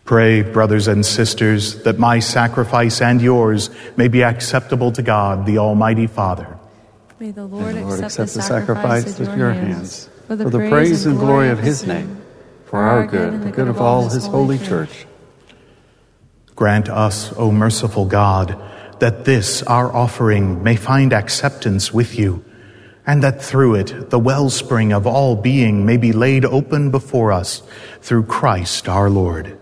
Pray, brothers and sisters, that my sacrifice and yours may be acceptable to God, the Almighty Father. May the Lord accept the sacrifice at your hands, for the praise and glory of his name, for our good and the good of all his holy church. Grant us, O merciful God, that this, our offering, may find acceptance with you, and that through it the wellspring of all being may be laid open before us through Christ our Lord.